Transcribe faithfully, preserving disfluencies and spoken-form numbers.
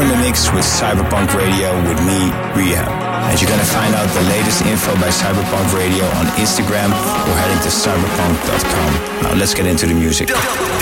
in the mix with Cyberpunk Radio with me, Rehab. And you're gonna find out the latest info by Cyberpunk Radio on Instagram or heading to cyberpunk dot com. Now let's get into the music.